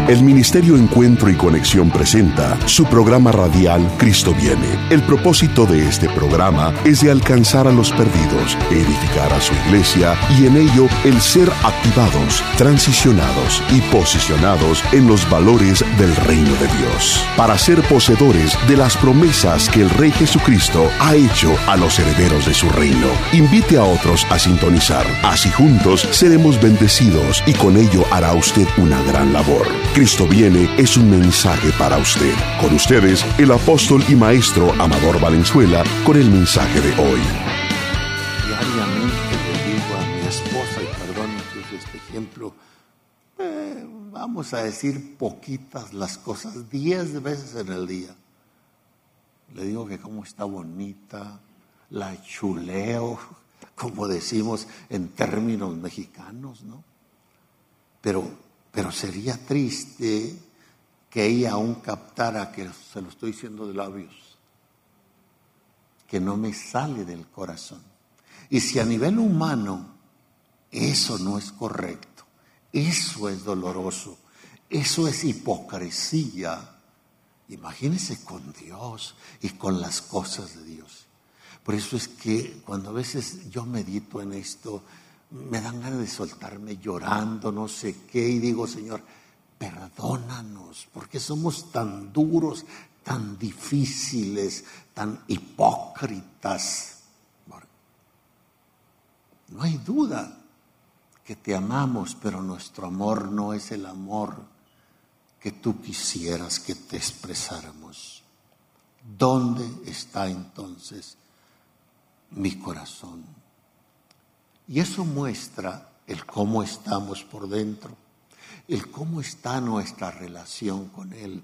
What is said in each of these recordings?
El Ministerio Encuentro y Conexión presenta su programa radial Cristo Viene. El propósito de este programa es de alcanzar a los perdidos, edificar a su iglesia y en ello el ser activados, transicionados y posicionados en los valores del reino de Dios, para ser poseedores de las promesas que el Rey Jesucristo ha hecho a los herederos de su reino. Invite a otros a sintonizar, así juntos seremos bendecidos y con ello hará usted una gran labor. Cristo Viene es un mensaje para usted. Con ustedes, el apóstol y maestro Amador Valenzuela, con el mensaje de hoy. Diariamente le digo a mi esposa, y perdón que use este ejemplo, vamos a decir poquitas las cosas, 10 veces en el día. Le digo que cómo está bonita, la chuleo, como decimos en términos mexicanos, ¿no? Pero sería triste que ella aún captara que se lo estoy diciendo de labios, que no me sale del corazón. Y si a nivel humano eso no es correcto, eso es doloroso, eso es hipocresía, imagínese con Dios y con las cosas de Dios. Por eso es que cuando a veces yo medito en esto, me dan ganas de soltarme llorando, no sé qué, y digo, Señor, perdónanos, porque somos tan duros, tan difíciles, tan hipócritas. No hay duda que te amamos, pero nuestro amor no es el amor que tú quisieras que te expresáramos. ¿Dónde está entonces mi corazón? Y eso muestra el cómo estamos por dentro, el cómo está nuestra relación con Él.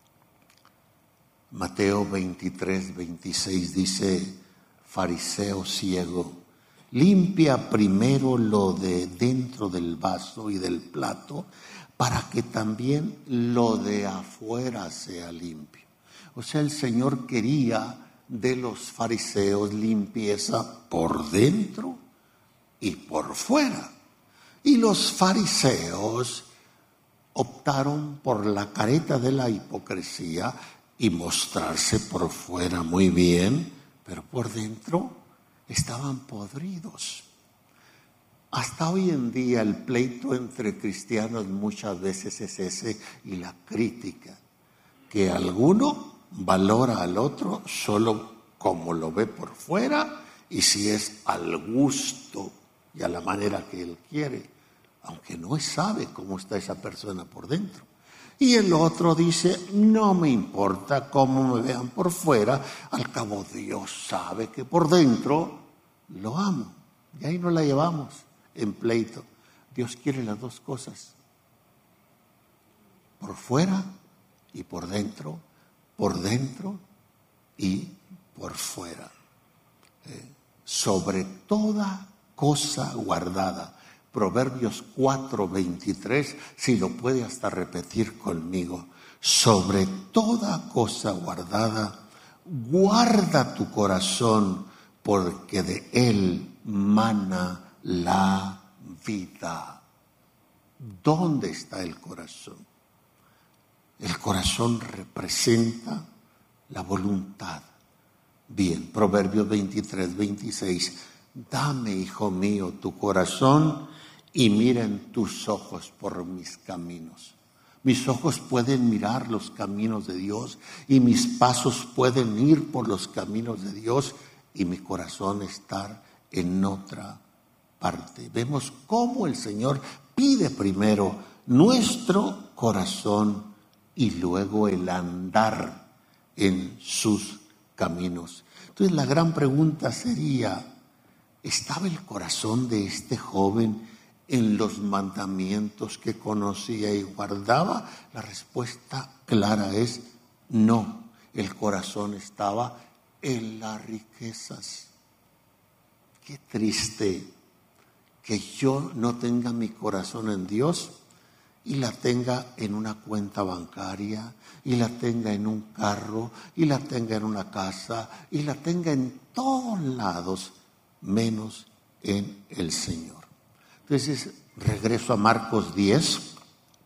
Mateo 23:26 dice, fariseo ciego, limpia primero lo de dentro del vaso y del plato, para que también lo de afuera sea limpio. O sea, el Señor quería de los fariseos limpieza por dentro y por fuera. Y los fariseos optaron por la careta de la hipocresía y mostrarse por fuera muy bien, pero por dentro estaban podridos. Hasta hoy en día el pleito entre cristianos muchas veces es ese, y la crítica, que alguno valora al otro solo como lo ve por fuera y si es al gusto y a la manera que él quiere, aunque no sabe cómo está esa persona por dentro. Y el otro dice, no me importa cómo me vean por fuera, al cabo Dios sabe que por dentro lo amo. Y ahí no la llevamos en pleito. Dios quiere las dos cosas, por fuera y por dentro y por fuera. Sobre toda cosa guardada. Proverbios 4:23, si lo puede hasta repetir conmigo. Sobre toda cosa guardada, guarda tu corazón, porque de él mana la vida. ¿Dónde está el corazón? El corazón representa la voluntad. Bien, Proverbios 23:26. Dame, hijo mío, tu corazón y mira en tus ojos por mis caminos. Mis ojos pueden mirar los caminos de Dios y mis pasos pueden ir por los caminos de Dios y mi corazón estar en otra parte. Vemos cómo el Señor pide primero nuestro corazón y luego el andar en sus caminos. Entonces la gran pregunta sería, ¿estaba el corazón de este joven en los mandamientos que conocía y guardaba? La respuesta clara es no. El corazón estaba en las riquezas. Qué triste que yo no tenga mi corazón en Dios y la tenga en una cuenta bancaria, y la tenga en un carro, y la tenga en una casa, y la tenga en todos lados, menos en el Señor. Entonces, regreso a Marcos 10,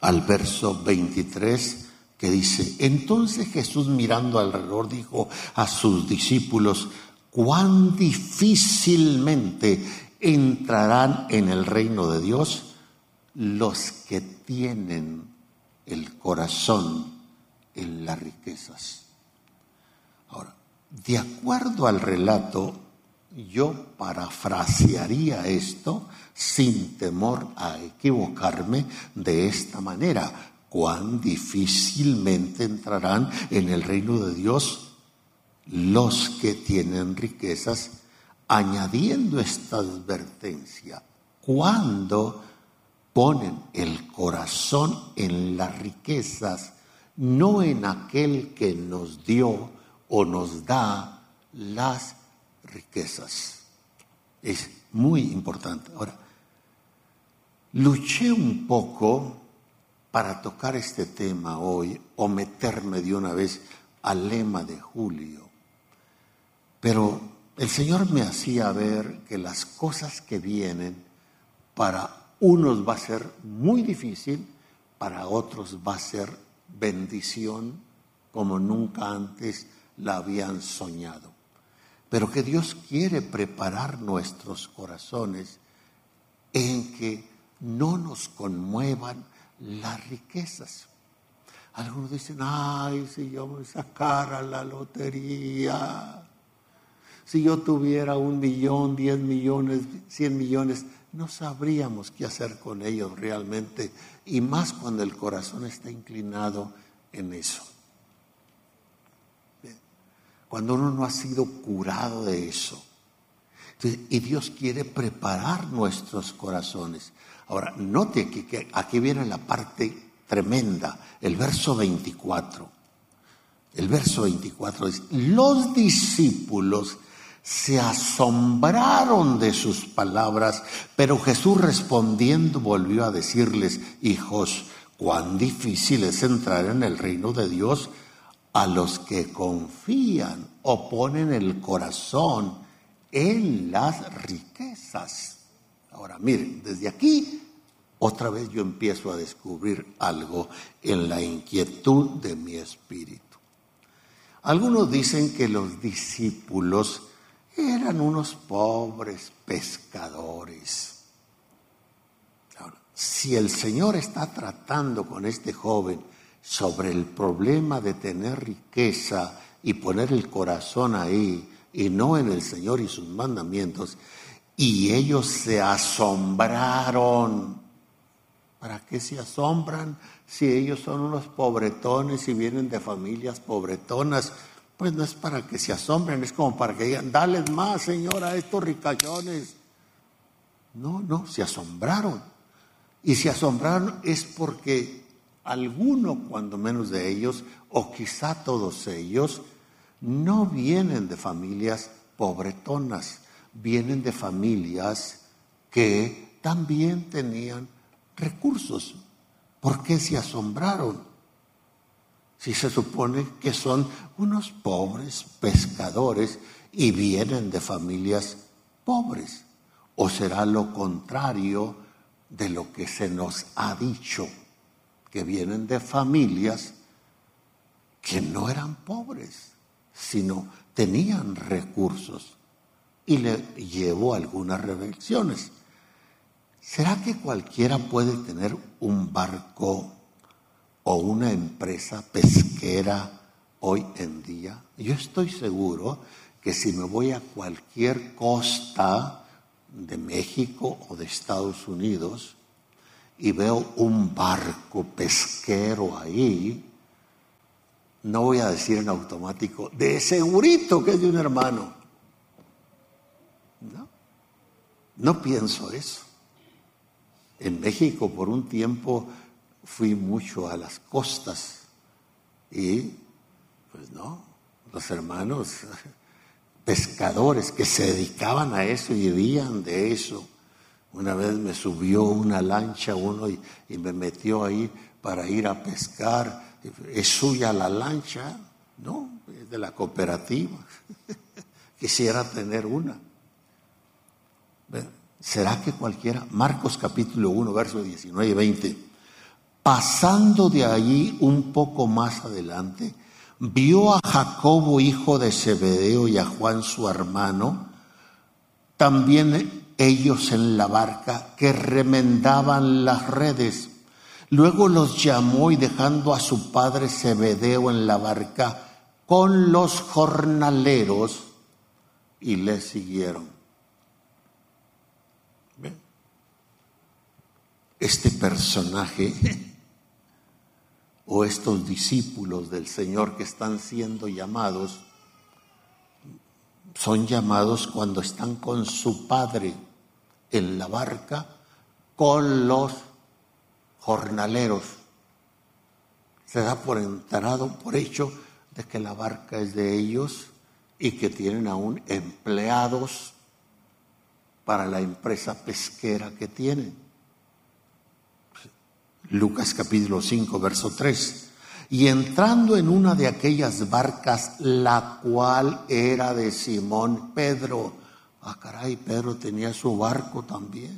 al verso 23, que dice: entonces Jesús, mirando alrededor, dijo a sus discípulos: cuán difícilmente entrarán en el reino de Dios los que tienen el corazón en las riquezas. Ahora, de acuerdo al relato, yo parafrasearía esto sin temor a equivocarme de esta manera: cuán difícilmente entrarán en el reino de Dios los que tienen riquezas, añadiendo esta advertencia: cuando ponen el corazón en las riquezas, no en aquel que nos dio o nos da las riquezas. Es muy importante. Ahora, luché un poco para tocar este tema hoy o meterme de una vez al lema de Julio, pero el Señor me hacía ver que las cosas que vienen para unos va a ser muy difícil, para otros va a ser bendición como nunca antes la habían soñado. Pero que Dios quiere preparar nuestros corazones en que no nos conmuevan las riquezas. Algunos dicen: ay, si yo me sacara la lotería, si yo tuviera 1 millón, 10 millones, 100 millones, no sabríamos qué hacer con ellos realmente, y más cuando el corazón está inclinado en eso. Cuando uno no ha sido curado de eso. Entonces, y Dios quiere preparar nuestros corazones. Ahora, note que aquí viene la parte tremenda, el verso 24. El verso 24 dice: los discípulos se asombraron de sus palabras, pero Jesús respondiendo volvió a decirles: hijos, cuán difícil es entrar en el reino de Dios a los que confían o ponen el corazón en las riquezas. Ahora miren, desde aquí otra vez yo empiezo a descubrir algo en la inquietud de mi espíritu. Algunos dicen que los discípulos eran unos pobres pescadores. Ahora, si el Señor está tratando con este joven sobre el problema de tener riqueza y poner el corazón ahí y no en el Señor y sus mandamientos, y ellos se asombraron. ¿Para qué se asombran si ellos son unos pobretones y vienen de familias pobretonas? Pues no es para que se asombren, es como para que digan: dales más, Señor, a estos ricachones. No, se asombraron. Y se asombraron es porque alguno, cuando menos de ellos, o quizá todos ellos, no vienen de familias pobretonas, vienen de familias que también tenían recursos. ¿Por qué se asombraron? Si se supone que son unos pobres pescadores y vienen de familias pobres. ¿O será lo contrario de lo que se nos ha dicho? Que vienen de familias que no eran pobres, sino tenían recursos. Y le llevó algunas reflexiones. ¿Será que cualquiera puede tener un barco o una empresa pesquera hoy en día? Yo estoy seguro que si me voy a cualquier costa de México o de Estados Unidos y veo un barco pesquero ahí, no voy a decir en automático: de segurito que es de un hermano. No pienso eso. En México por un tiempo fui mucho a las costas y pues no, los hermanos pescadores que se dedicaban a eso y vivían de eso. Una vez me subió una lancha uno y me metió ahí para ir a pescar. ¿Es suya la lancha? No, es de la cooperativa. Quisiera tener una. ¿Será que cualquiera? Marcos capítulo 1, versos 19 y 20. Pasando de allí un poco más adelante, vio a Jacobo, hijo de Zebedeo, y a Juan, su hermano, también ellos en la barca, que remendaban las redes. Luego los llamó y dejando a su padre Zebedeo en la barca con los jornaleros, y le siguieron. ¿Ven? Este personaje o estos discípulos del Señor que están siendo llamados, son llamados cuando están con su padre en la barca con los jornaleros. Se da por enterado, por hecho, de que la barca es de ellos y que tienen aún empleados para la empresa pesquera que tienen. Lucas capítulo 5, verso 3. Y entrando en una de aquellas barcas, la cual era de Simón Pedro. Ah, caray, Pedro tenía su barco también.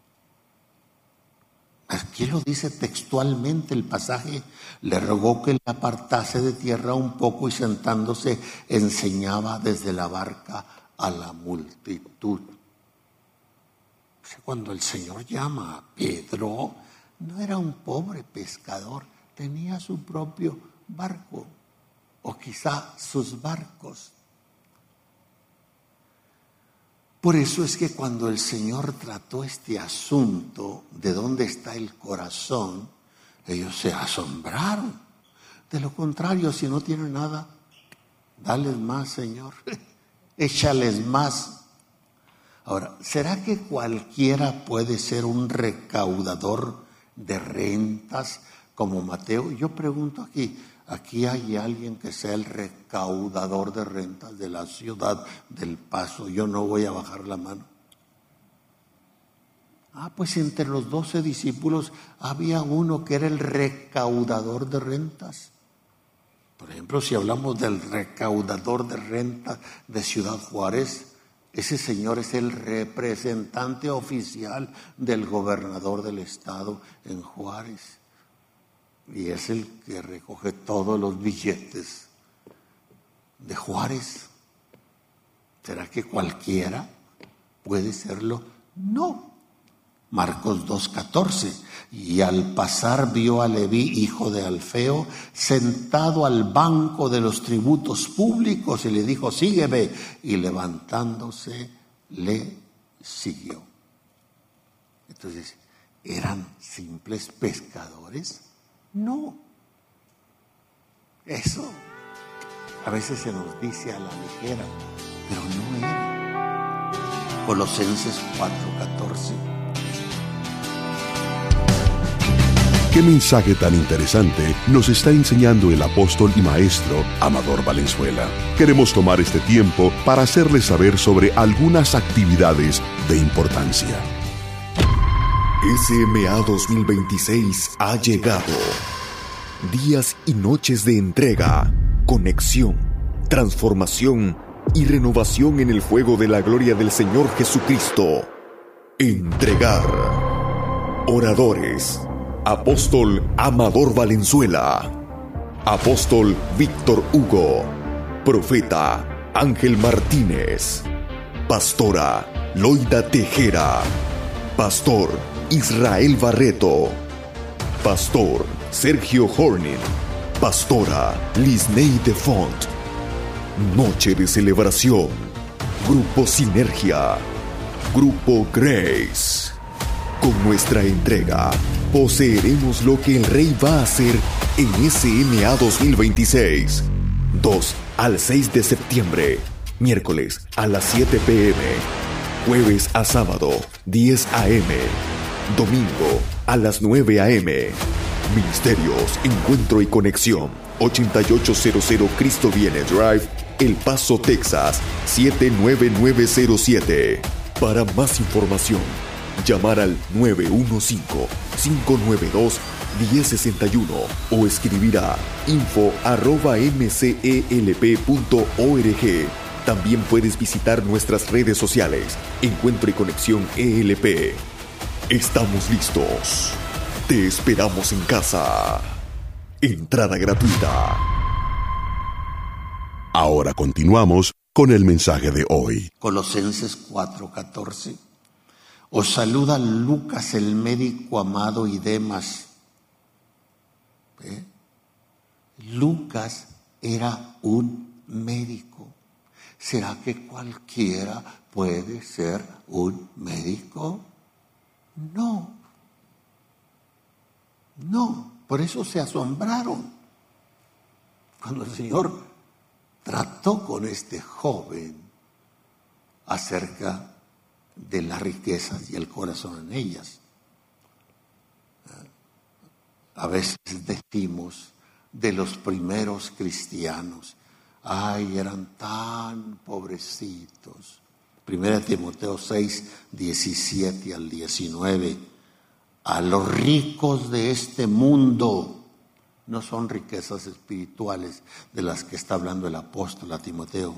Aquí lo dice textualmente el pasaje. Le rogó que le apartase de tierra un poco y sentándose enseñaba desde la barca a la multitud. Cuando el Señor llama a Pedro, no era un pobre pescador, tenía su propio barco, o quizá sus barcos. Por eso es que cuando el Señor trató este asunto de dónde está el corazón, ellos se asombraron. De lo contrario, si no tienen nada, dales más, Señor, échales más. Ahora, ¿será que cualquiera puede ser un recaudador de rentas como Mateo? Yo pregunto aquí hay alguien que sea el recaudador de rentas de la ciudad del Paso. Yo no voy a bajar la mano. Pues entre los 12 discípulos había uno que era el recaudador de rentas. Por ejemplo, si hablamos del recaudador de rentas de Ciudad Juárez, ese señor es el representante oficial del gobernador del estado en Juárez. Y es el que recoge todos los billetes de Juárez. ¿Será que cualquiera puede serlo? No. Marcos 2:14. Y al pasar vio a Leví, hijo de Alfeo, sentado al banco de los tributos públicos y le dijo, sígueme. Y levantándose le siguió. Entonces, ¿eran simples pescadores? No. Eso a veces se nos dice a la ligera, pero no era. Colosenses 4:14. ¿Qué mensaje tan interesante nos está enseñando el apóstol y maestro Amador Valenzuela? Queremos tomar este tiempo para hacerles saber sobre algunas actividades de importancia. SMA 2026 ha llegado. Días y noches de entrega, conexión, transformación y renovación en el fuego de la gloria del Señor Jesucristo. Entregar. Oradores: Apóstol Amador Valenzuela, Apóstol Víctor Hugo, Profeta Ángel Martínez, Pastora Loida Tejera, Pastor Israel Barreto, Pastor Sergio Horning, Pastora Lisney de Font. Noche de celebración. Grupo Sinergia, Grupo Grace. Con nuestra entrega, poseeremos lo que el Rey va a hacer en SMA 2026. 2 al 6 de septiembre, miércoles a las 7 p.m., jueves a sábado, 10 a.m., domingo a las 9 a.m. Ministerios, Encuentro y Conexión, 8800 Cristo Viene Drive, El Paso, Texas, 79907. Para más información, llamar al 915-592-1061 o escribir a info@mcelp.org. También puedes visitar nuestras redes sociales, Encuentro y Conexión ELP. Estamos listos. Te esperamos en casa. Entrada gratuita. Ahora continuamos con el mensaje de hoy. Colosenses 4:14. Os saluda Lucas, el médico amado, y Demas. Lucas era un médico. ¿Será que cualquiera puede ser un médico? No. Por eso se asombraron cuando el Señor trató con este joven acerca de las riquezas y el corazón en ellas. A veces decimos de los primeros cristianos, ay, eran tan pobrecitos. 1 Timoteo 6, 17 al 19. A los ricos de este mundo, no son riquezas espirituales de las que está hablando el apóstol a Timoteo,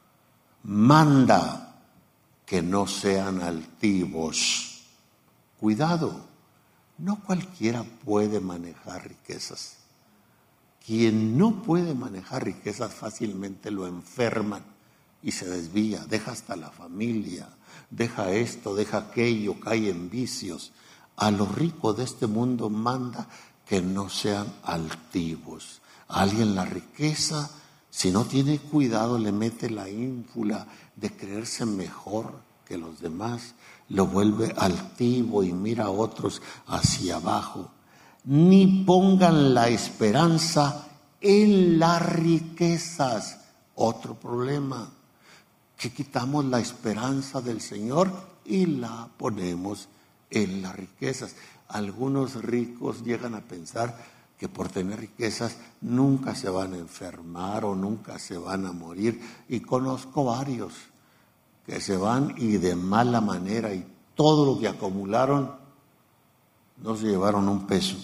manda que no sean altivos. Cuidado, no cualquiera puede manejar riquezas. Quien no puede manejar riquezas fácilmente lo enferman y se desvía, deja hasta la familia, deja esto, deja aquello, cae en vicios. A los ricos de este mundo manda que no sean altivos. A alguien la riqueza, si no tiene cuidado, le mete la ínfula de creerse mejor que los demás, lo vuelve altivo y mira a otros hacia abajo. Ni pongan la esperanza en las riquezas. Otro problema, que quitamos la esperanza del Señor y la ponemos en las riquezas. Algunos ricos llegan a pensar que por tener riquezas nunca se van a enfermar o nunca se van a morir. Y conozco varios que se van y de mala manera, y todo lo que acumularon no se llevaron un peso.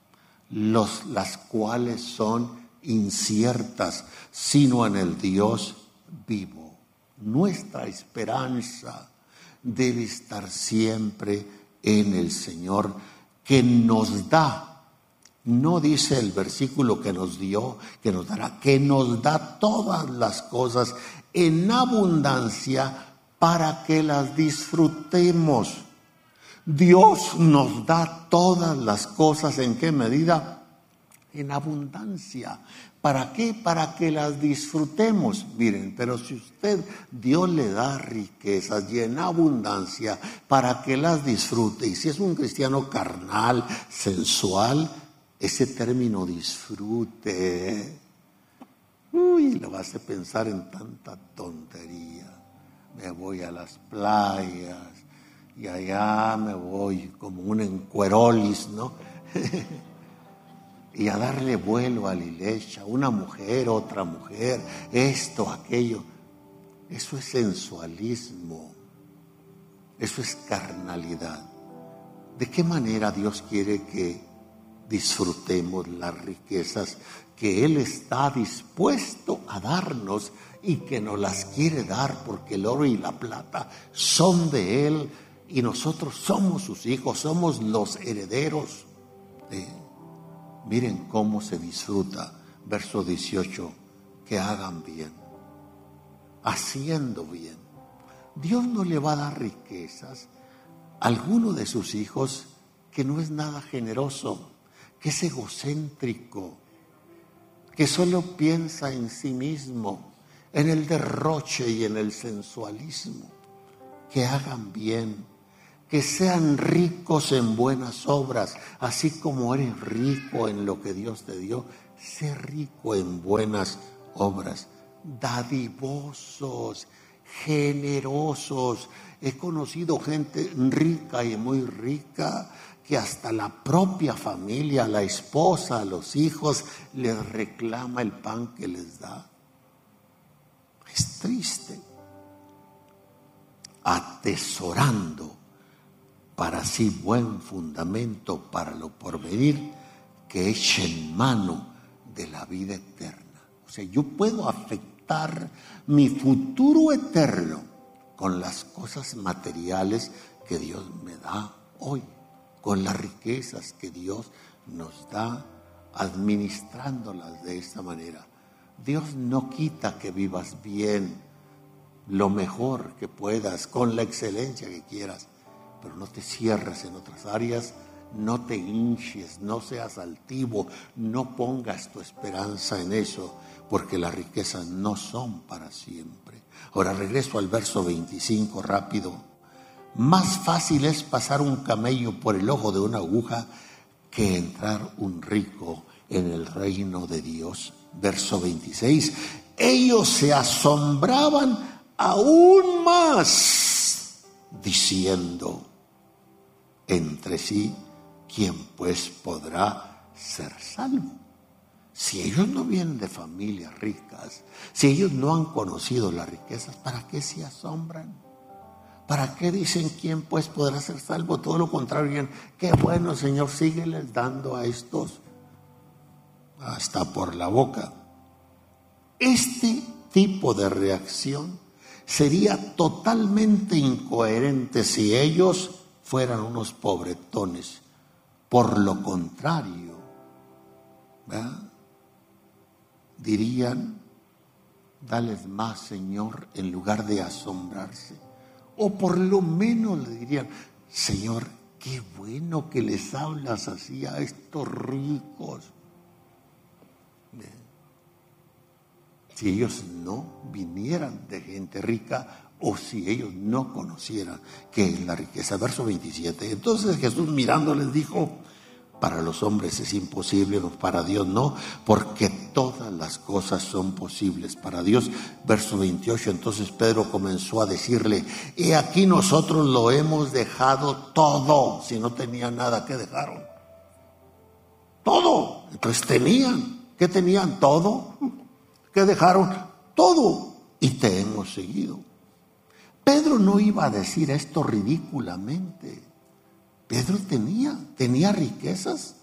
Las cuales son inciertas, sino en el Dios vivo. Nuestra esperanza debe estar siempre en el Señor, que nos da, no dice el versículo que nos dio, que nos dará, que nos da todas las cosas en abundancia para que las disfrutemos. Dios nos da todas las cosas, ¿en qué medida? En abundancia. ¿Para qué? Para que las disfrutemos. Miren, pero si Dios le da riquezas y en abundancia para que las disfrute, y si es un cristiano carnal, sensual, ese término disfrute, lo hace pensar en tanta tontería. Me voy a las playas y allá me voy como un encuerolis, ¿no? Y a darle vuelo a la hilecha, una mujer, otra mujer, esto, aquello. Eso es sensualismo, eso es carnalidad. ¿De qué manera Dios quiere que disfrutemos las riquezas que Él está dispuesto a darnos y que nos las quiere dar, porque el oro y la plata son de Él y nosotros somos sus hijos, somos los herederos de Él? Miren cómo se disfruta, verso 18, que hagan bien, haciendo bien. Dios no le va a dar riquezas a alguno de sus hijos que no es nada generoso, que es egocéntrico, que solo piensa en sí mismo, en el derroche y en el sensualismo. Que hagan bien, que sean ricos en buenas obras, así como eres rico en lo que Dios te dio, sé rico en buenas obras, dadivosos, generosos. He conocido gente rica y muy rica que hasta la propia familia, la esposa, los hijos, les reclama el pan que les da. Es triste. Atesorando para sí buen fundamento para lo porvenir, que echen mano de la vida eterna. O sea, yo puedo afectar mi futuro eterno con las cosas materiales que Dios me da hoy. con las riquezas que Dios nos da, administrándolas de esta manera. Dios no quita que vivas bien, lo mejor que puedas, con la excelencia que quieras, pero no te cierres en otras áreas, no te hinches, no seas altivo, no pongas tu esperanza en eso, porque las riquezas no son para siempre. Ahora regreso al verso 25 rápido. Más fácil es pasar un camello por el ojo de una aguja que entrar un rico en el reino de Dios. Verso 26. Ellos se asombraban aún más, diciendo entre sí: ¿quién pues podrá ser salvo? Si ellos no vienen de familias ricas, si ellos no han conocido las riquezas, ¿para qué se asombran? ¿Para qué dicen quién pues podrá ser salvo? Todo lo contrario, digan: qué bueno, Señor, sígueles dando a estos hasta por la boca. Este tipo de reacción sería totalmente incoherente si ellos fueran unos pobretones. Por lo contrario, ¿verdad?, dirían: dales más, Señor, en lugar de asombrarse. O por lo menos le dirían: Señor, qué bueno que les hablas así a estos ricos. Si ellos no vinieran de gente rica, o si ellos no conocieran qué es la riqueza. Verso 27. Entonces Jesús mirándoles dijo: para los hombres es imposible, pero para Dios no, porque todas las cosas son posibles para Dios. Verso 28. Entonces Pedro comenzó a decirle: he aquí nosotros lo hemos dejado todo. Si no tenían nada, ¿qué dejaron? Todo. Entonces tenían. ¿Qué tenían? Todo. ¿Qué dejaron? Todo. Y te hemos seguido. Pedro no iba a decir esto ridículamente. Pedro tenía riquezas.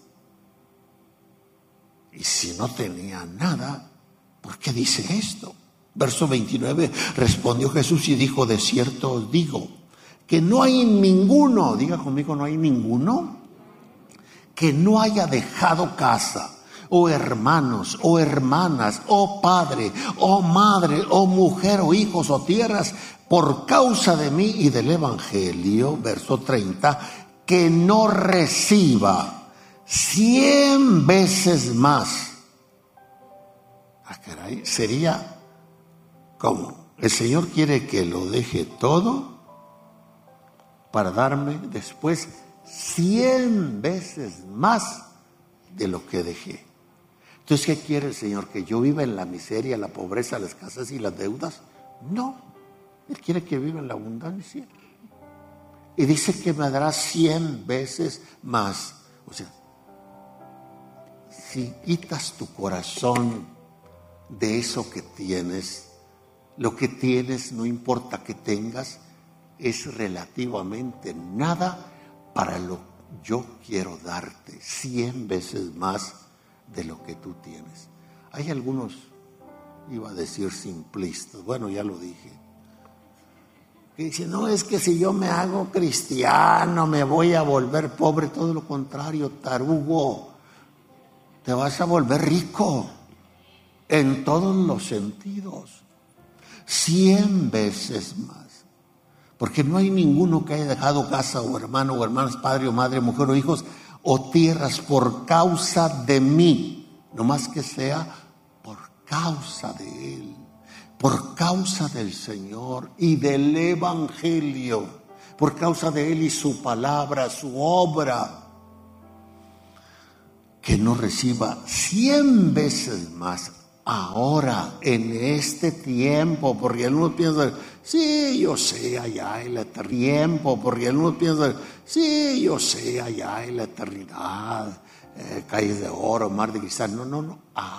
Y si no tenía nada, ¿por qué dice esto? Verso 29, respondió Jesús y dijo: de cierto os digo, que no hay ninguno, diga conmigo, no hay ninguno, que no haya dejado casa, o hermanos, o hermanas, o padre, o madre, o mujer, o hijos, o tierras, por causa de mí y del evangelio, verso 30, que no reciba 100 veces más. Ah, caray, sería como: el Señor quiere que lo deje todo para darme después 100 veces más de lo que dejé. Entonces, ¿qué quiere el Señor? ¿Que yo viva en la miseria, la pobreza, la escasez y las deudas? No, Él quiere que viva en la abundancia. Y dice que me dará 100 veces más. O sea, si quitas tu corazón de eso que tienes, lo que tienes, no importa que tengas, es relativamente nada para lo que yo quiero darte 100 veces más de lo que tú tienes. Hay algunos, iba a decir simplistas, bueno, ya lo dije, que dicen: no, es que si yo me hago cristiano me voy a volver pobre. Todo lo contrario, tarugo, te vas a volver rico en todos los sentidos, 100 veces más. Porque no hay ninguno que haya dejado casa, o hermano, o hermanas, padre o madre, mujer o hijos, o tierras por causa de mí, no más que sea por causa de Él, por causa del Señor y del evangelio, por causa de Él y su palabra, su obra, que no reciba 100 veces más ahora, en este tiempo. Porque algunos piensan: sí, yo sé, allá en la eternidad. Tiempo, porque algunos piensan: sí, yo sé, allá en la eternidad, calles de oro, mar de cristal. No,